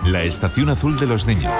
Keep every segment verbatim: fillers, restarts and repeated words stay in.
La estación azul de los niños.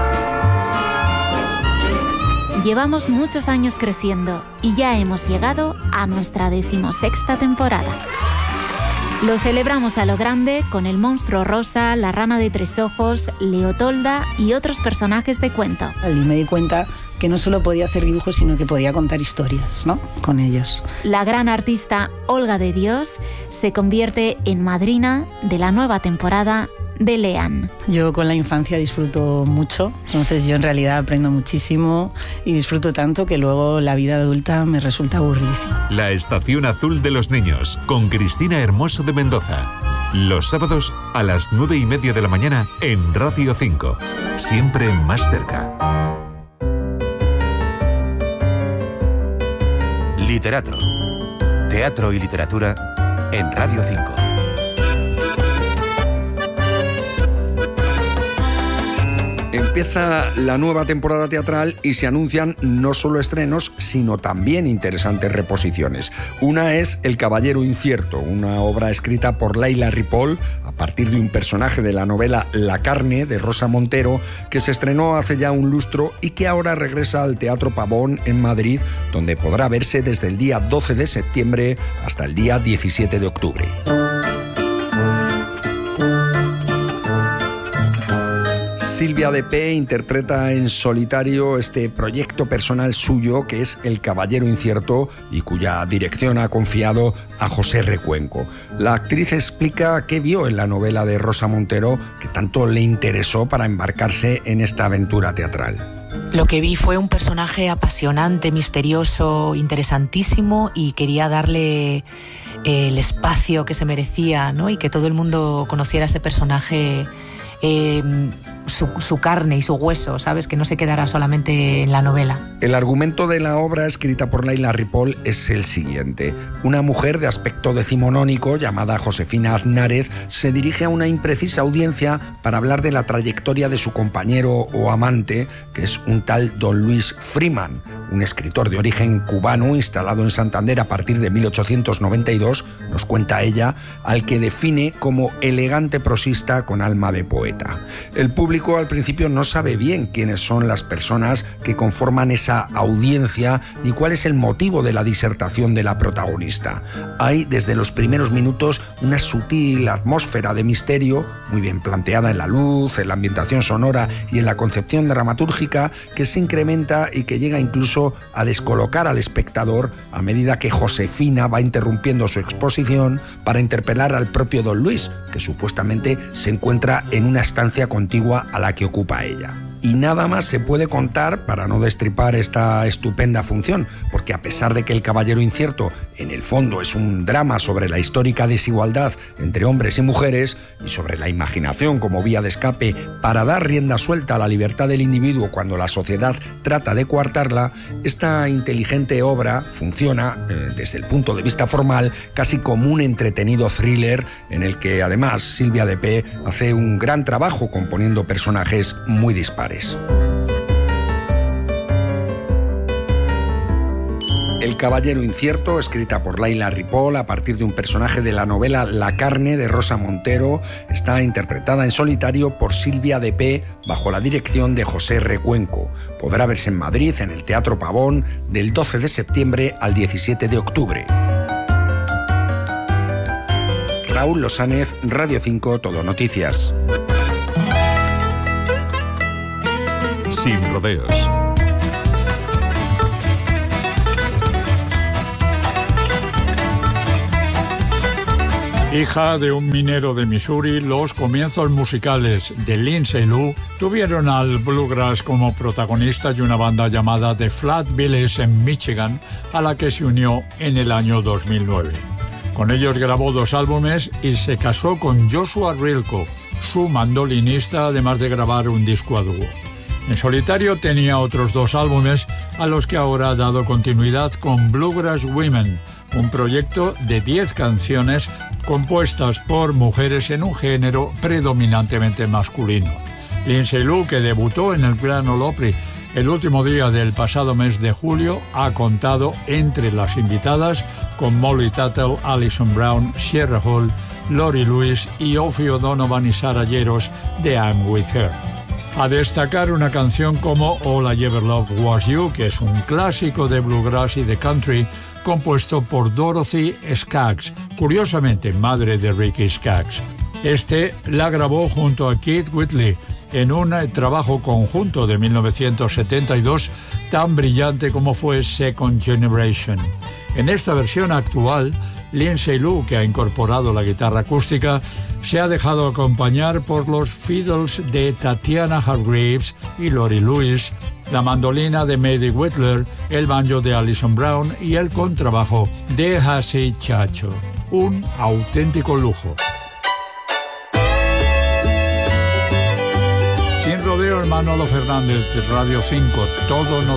Llevamos muchos años creciendo y ya hemos llegado a nuestra decimosexta temporada. Lo celebramos a lo grande con el monstruo rosa, la rana de tres ojos, Leotolda y otros personajes de cuento. Y me di cuenta que no solo podía hacer dibujos, sino que podía contar historias, ¿no?, con ellos. La gran artista Olga de Dios se convierte en madrina de la nueva temporada de Lean. Yo con la infancia disfruto mucho, entonces yo en realidad aprendo muchísimo y disfruto tanto que luego la vida adulta me resulta aburridísima. La estación azul de los niños, con Cristina Hermoso de Mendoza. Los sábados a las nueve y media de la mañana en Radio cinco. Siempre más cerca. Literatro. Teatro y literatura en Radio cinco. Empieza la nueva temporada teatral y se anuncian no solo estrenos, sino también interesantes reposiciones. Una es El Caballero Incierto, una obra escrita por Laila Ripoll a partir de un personaje de la novela La carne, de Rosa Montero, que se estrenó hace ya un lustro y que ahora regresa al Teatro Pavón en Madrid, donde podrá verse desde el día doce de septiembre hasta el día diecisiete de octubre. Silvia de P interpreta en solitario este proyecto personal suyo que es El Caballero Incierto y cuya dirección ha confiado a José Recuenco. La actriz explica qué vio en la novela de Rosa Montero que tanto le interesó para embarcarse en esta aventura teatral. Lo que vi fue un personaje apasionante, misterioso, interesantísimo y quería darle el espacio que se merecía, ¿no? Y que todo el mundo conociera a ese personaje. Eh, su, su carne y su hueso, ¿sabes? Que no se quedará solamente en la novela. El argumento de la obra escrita por Laila Ripoll es el siguiente. Una mujer de aspecto decimonónico llamada Josefina Aznárez se dirige a una imprecisa audiencia para hablar de la trayectoria de su compañero o amante, que es un tal don Luis Freeman, un escritor de origen cubano instalado en Santander a partir de mil ochocientos noventa y dos, nos cuenta ella, al que define como elegante prosista con alma de poeta. El público al principio no sabe bien quiénes son las personas que conforman esa audiencia ni cuál es el motivo de la disertación de la protagonista. Hay desde los primeros minutos una sutil atmósfera de misterio, muy bien planteada en la luz, en la ambientación sonora y en la concepción dramatúrgica, que se incrementa y que llega incluso a descolocar al espectador a medida que Josefina va interrumpiendo su exposición para interpelar al propio don Luis, que supuestamente se encuentra en una estancia contigua a la que ocupa ella. Y nada más se puede contar para no destripar esta estupenda función, porque a pesar de que El Caballero Incierto en el fondo es un drama sobre la histórica desigualdad entre hombres y mujeres y sobre la imaginación como vía de escape para dar rienda suelta a la libertad del individuo cuando la sociedad trata de coartarla, esta inteligente obra funciona eh, desde el punto de vista formal casi como un entretenido thriller en el que además Silvia de P hace un gran trabajo componiendo personajes muy dispares. El Caballero Incierto, escrita por Laila Ripoll a partir de un personaje de la novela La carne de Rosa Montero, está interpretada en solitario por Silvia de P bajo la dirección de José Recuenco. Podrá verse en Madrid en el Teatro Pavón del doce de septiembre al diecisiete de octubre. Raúl Losánez, Radio cinco, Todo Noticias. Sin rodeos. Hija de un minero de Missouri, los comienzos musicales de Lindsay Lou tuvieron al bluegrass como protagonista y una banda llamada The Flat Villies en Michigan, a la que se unió en el año dos mil nueve. Con ellos grabó dos álbumes y se casó con Joshua Rilko, su mandolinista, además de grabar un disco a dúo. En solitario tenía otros dos álbumes a los que ahora ha dado continuidad con Bluegrass Women, un proyecto de diez canciones compuestas por mujeres en un género predominantemente masculino. Lindsay Lou, que debutó en el Grand Ole Opry El último día del pasado mes de julio ha contado entre las invitadas con Molly Tuttle, Alison Brown, Sierra Hull, Lori Lewis y Ophi O'Donovan y Sarah Lleros de I'm With Her. A destacar una canción como All I Ever Loved Was You, que es un clásico de bluegrass y de country, compuesto por Dorothy Skaggs, curiosamente madre de Ricky Skaggs. Este la grabó junto a Keith Whitley en un trabajo conjunto de mil novecientos setenta y dos tan brillante como fue Second Generation. En esta versión actual, Lindsay Lou, que ha incorporado la guitarra acústica, se ha dejado acompañar por los fiddles de Tatiana Hargreaves y Lori Lewis, la mandolina de Maddie Whitler, el banjo de Alison Brown y el contrabajo de Hassey Chacho. Un auténtico lujo. Sin rodeo, Manolo Fernández de Radio cinco, todo no